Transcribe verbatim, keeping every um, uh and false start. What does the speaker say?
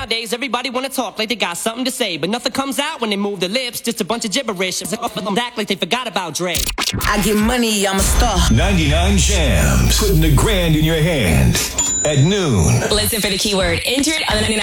Nowadays, everybody wanna talk like they got something to say, but nothing comes out when they move their lips. Just a bunch of gibberish. Act like they forgot about Dre. I get money, I'm a star. ninety-nine Jams, putting the grand in your hand at noon. Listen for the keyword injured on the ninety-nine.